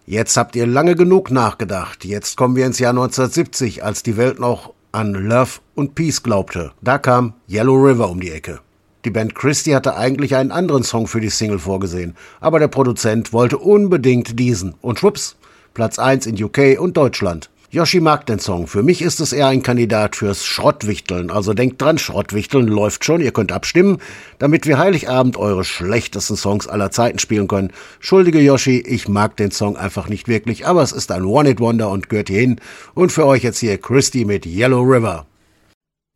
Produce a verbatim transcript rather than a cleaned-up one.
Jetzt habt ihr lange genug nachgedacht. Jetzt kommen wir ins Jahr neunzehnhundertsiebzig, als die Welt noch an Love und Peace glaubte. Da kam Yellow River um die Ecke. Die Band Christie hatte eigentlich einen anderen Song für die Single vorgesehen, aber der Produzent wollte unbedingt diesen. Und schwupps, Platz eins in U K und Deutschland. Yoshi mag den Song. Für mich ist es eher ein Kandidat fürs Schrottwichteln. Also denkt dran, Schrottwichteln läuft schon. Ihr könnt abstimmen, damit wir Heiligabend eure schlechtesten Songs aller Zeiten spielen können. Schuldige Yoshi, ich mag den Song einfach nicht wirklich, aber es ist ein One-Hit-Wonder und gehört hierhin. Und für euch jetzt hier Christie mit Yellow River.